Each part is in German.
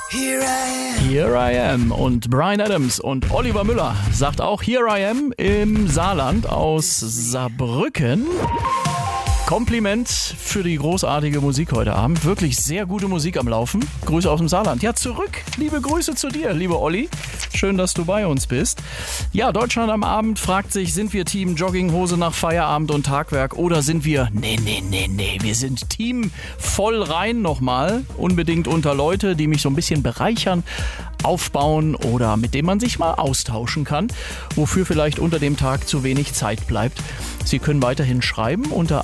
Here I am. Und Bryan Adams und Oliver Müller sagt auch Here I am im Saarland aus Saarbrücken. Kompliment für die großartige Musik heute Abend. Wirklich sehr gute Musik am Laufen. Grüße aus dem Saarland. Ja, zurück. Liebe Grüße zu dir, liebe Olli. Schön, dass du bei uns bist. Ja, Deutschland am Abend fragt sich, sind wir Team Jogginghose nach Feierabend und Tagwerk oder sind wir, nee, wir sind Team voll rein nochmal. Unbedingt unter Leute, die mich so ein bisschen bereichern, aufbauen oder mit denen man sich mal austauschen kann, wofür vielleicht unter dem Tag zu wenig Zeit bleibt. Sie können weiterhin schreiben unter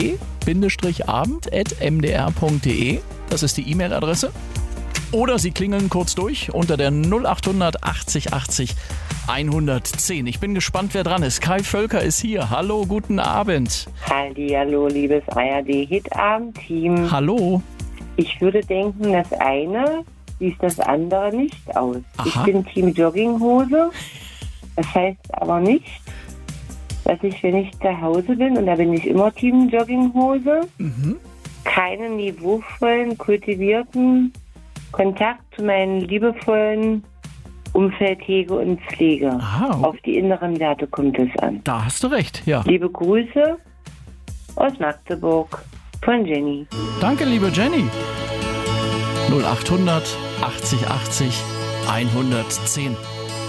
ard-abend@mdr.de. Das ist die E-Mail-Adresse. Oder Sie klingeln kurz durch unter der 0800 80 80 110. Ich bin gespannt, wer dran ist. Kai Völker ist hier. Hallo, guten Abend. Hallihallo, liebes ARD-Hit-Abend-Team. Hallo. Ich würde denken, das eine schließt das andere nicht aus. Aha. Ich bin Team Jogginghose. Das heißt aber nicht, dass ich, wenn ich zu Hause bin, und da bin ich immer Team Jogginghose, keinen niveauvollen, kultivierten Kontakt zu meinem liebevollen Umfeld hege und pflege. Aha, okay. Auf die inneren Werte kommt es an. Da hast du recht, ja. Liebe Grüße aus Magdeburg von Jenny. Danke, liebe Jenny. 0800 80 80 110.